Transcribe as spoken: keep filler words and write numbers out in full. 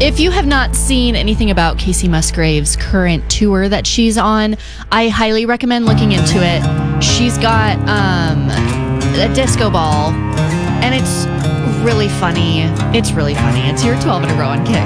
If you have not seen anything about Kacey Musgrave's current tour that she's on, I highly recommend looking into it. She's got um, a disco ball, and it's really funny. It's really funny. It's your twelve in a row on Kicks.